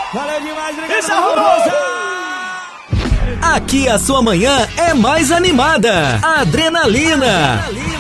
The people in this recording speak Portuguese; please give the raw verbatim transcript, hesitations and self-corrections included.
Valeu demais, obrigado. Aqui a sua manhã é mais animada. Adrenalina.